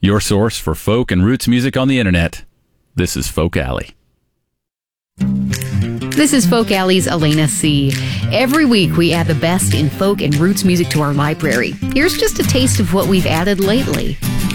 your source for folk and roots music on the internet. This is Folk Alley. This is Folk Alley's Elena C. Every week we add the best in folk and roots music to our library. Here's just a taste of what we've added lately.